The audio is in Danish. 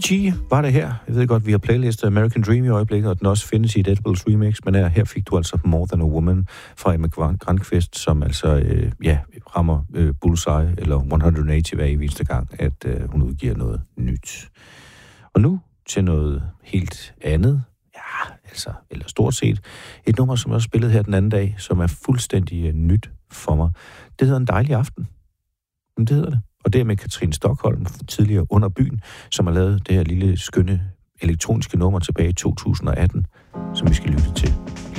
Avicii var det her. Jeg ved godt, vi har playlistet American Dream i øjeblikket, og den også findes i et Edibles remix, men her fik du altså More Than a Woman fra Emma Grandqvist, som altså rammer bullseye, eller 180 hver eneste gang, at hun udgiver noget nyt. Og nu til noget helt andet. Ja, altså, eller stort set. Et nummer, som jeg har spillet her den anden dag, som er fuldstændig nyt for mig. Det hedder En dejlig aften. Det hedder det. Og det er med Katrine Stockholm, tidligere Under Byen, som har lavet det her lille, skønne elektroniske nummer tilbage i 2018, som vi skal lytte til.